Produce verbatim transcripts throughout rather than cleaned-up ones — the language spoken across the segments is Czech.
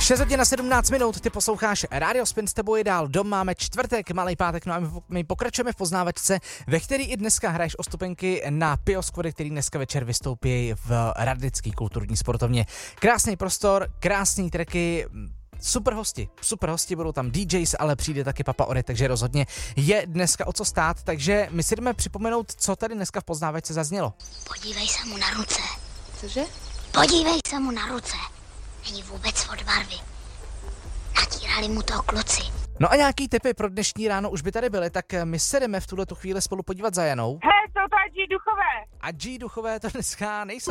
šest hodin na sedmnáct minut, ty posloucháš Radio Spin, s tebou je dál dom, máme čtvrtek, malý pátek, no a my, my pokračujeme v poznávačce, ve který i dneska hraješ o stupenky na Pioskvody, který dneska večer vystoupí v Radnický kulturní sportovně. Krásný prostor, krásný tracky, super hosti, super hosti, budou tam D Js, ale přijde taky Papa Ore, takže rozhodně je dneska o co stát, takže my si jdeme připomenout, co tady dneska v poznávačce zaznělo. Podívej se mu na ruce. Cože? Podívej se mu na ruce. Není vůbec od barvy. Natírali mu to kluci. No a nějaký tipy pro dnešní ráno už by tady byly, tak my se jdeme v tuhletu chvíli spolu podívat za Janou. Hej, jsou to G Duchové. A G Duchové to dneska nejsou.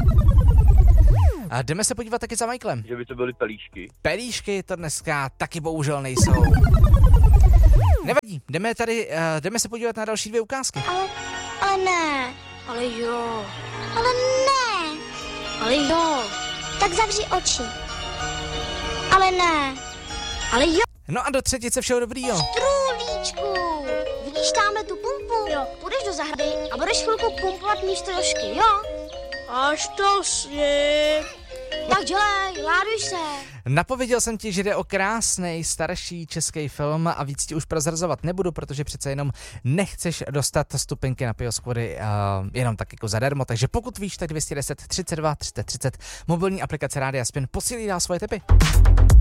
A jdeme se podívat taky za Michaelem. Že by to byly pelíšky. Pelíšky to dneska taky bohužel nejsou. Nevadí, jdeme tady, uh, jdeme se podívat na další dvě ukázky. Ale, ale ne. Ale jo. Ale ne. Ale jo. Tak zavři oči. Ale ne. Ale jo. No a do třetice všeho dobrýho. Trůlíčku. Vidíš tamhle tu pumpu? Jo. Půjdeš do zahrady a budeš chvilku pumpovat místo Jožky, jo? Až to si. Tak dělej, láduj se. Napověděl jsem ti, že jde o krásný starší český film a víc ti už prozrazovat nebudu, protože přece jenom nechceš dostat stupenky na Pioskvody uh, jenom tak jako zadarmo, takže pokud víš, tak dvě stě deset třicet dva třicet třicet mobilní aplikace Rádia Spin, posílí dál svoje tipy.